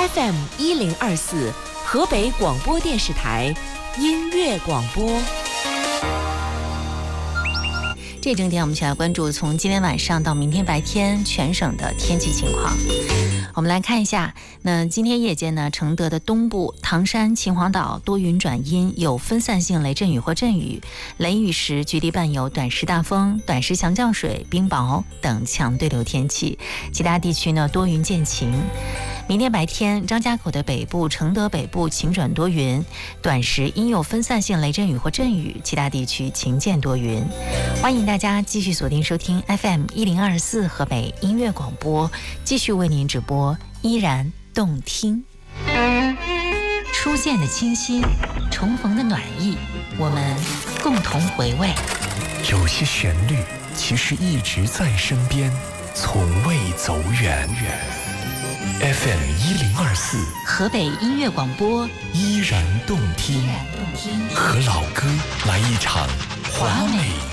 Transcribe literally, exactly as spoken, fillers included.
F M 一零二四河北广播电视台音乐广播。 这整点我们一起来关注从今天晚上到明天白天全省的天气情况。我们来看一下，那今天夜间呢，承德的东部、唐山、秦皇岛多云转阴，有分散性雷阵雨或阵雨，雷雨时局地伴有短时大风、短时强降水、冰雹等强对流天气。其他地区呢多云见晴。明天白天，张家口的北部、承德北部晴转多云，短时阴有分散性雷阵雨或阵雨，其他地区晴见多云。欢迎大家继续锁定收听 F M 一零二四河北音乐广播，继续为您直播，依然动听。初见的清新，重逢的暖意，我们共同回味。 有些旋律其实一直在身边，从未走远。F M 一零二四， 河北音乐广播， 依然动听，和老歌来一场华美